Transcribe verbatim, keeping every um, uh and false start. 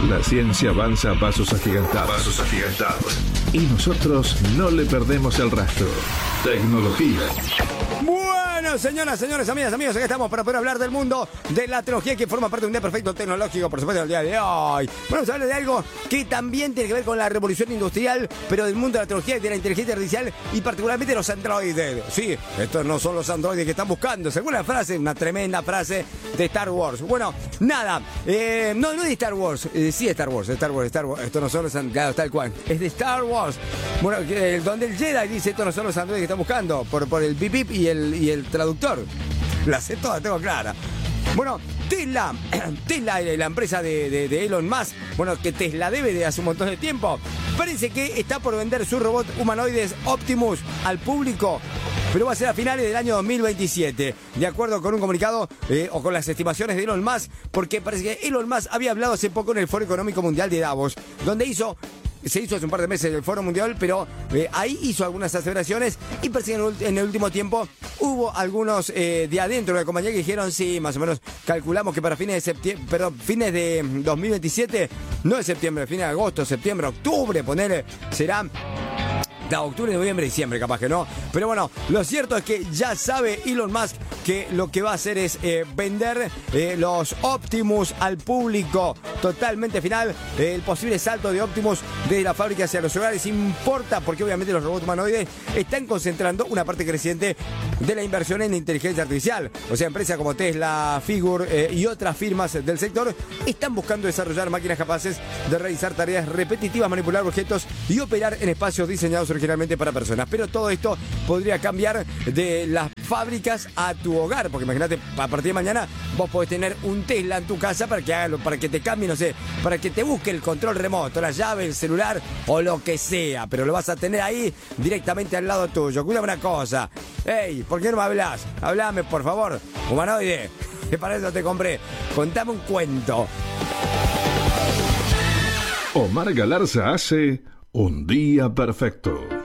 La ciencia avanza a pasos agigantados. Pasos agigantados. Y nosotros no le perdemos el rastro. Tecnología. Bueno, señoras, señores, amigas, amigos, aquí estamos para poder hablar del mundo de la tecnología que forma parte de un día perfecto tecnológico, por supuesto, el día de hoy. Bueno, vamos a hablar de algo que también tiene que ver con la revolución industrial, pero del mundo de la tecnología y de la inteligencia artificial y particularmente los androides. Sí, estos no son los androides que están buscando. Según la frase, una tremenda frase de Star Wars. Bueno, nada, eh, no, no es de Star Wars, eh, sí es Star Wars, Star Wars, Star Wars. Estos no son los androides, tal cual. Es de Star Wars. Bueno, eh, donde el Jedi dice, estos no son los androides que están buscando, por, por el bip bip y el, y el traductor. La sé toda, tengo clara. Bueno, Tesla, Tesla, la empresa de, de, de Elon Musk, bueno, que Tesla debe de hace un montón de tiempo, parece que está por vender su robot humanoides Optimus al público, pero va a ser a finales del año dos mil veintisiete, de acuerdo con un comunicado eh, o con las estimaciones de Elon Musk, porque parece que Elon Musk había hablado hace poco en el Foro Económico Mundial de Davos, donde hizo... Se hizo hace un par de meses el Foro Mundial, pero eh, ahí hizo algunas aseveraciones y parece que en el, en el último tiempo hubo algunos eh, de adentro de la compañía que dijeron, sí, más o menos calculamos que para fines de septiembre, perdón, fines de dos mil veintisiete, no de septiembre, fines de agosto, septiembre, octubre, ponele, será... de octubre, noviembre, diciembre, capaz que no. Pero bueno, lo cierto es que ya sabe Elon Musk que lo que va a hacer es eh, vender eh, los Optimus al público totalmente final. Eh, el posible salto de Optimus de la fábrica hacia los hogares importa porque obviamente los robots humanoides están concentrando una parte creciente de la inversión en inteligencia artificial. O sea, empresas como Tesla, Figure eh, y otras firmas del sector están buscando desarrollar máquinas capaces de realizar tareas repetitivas, manipular objetos y operar en espacios diseñados originalmente para personas. Pero todo esto podría cambiar de las fábricas a tu hogar, porque imagínate, a partir de mañana vos podés tener un Tesla en tu casa para que haga, para que te cambie, no sé, para que te busque el control remoto, la llave, el celular o lo que sea, pero lo vas a tener ahí directamente al lado tuyo. Cuídame una cosa, hey, ¿por qué no me hablas? Hablame, por favor, humanoide, que para eso te compré. Contame un cuento. Omar Galarza hace Un Día Perfecto.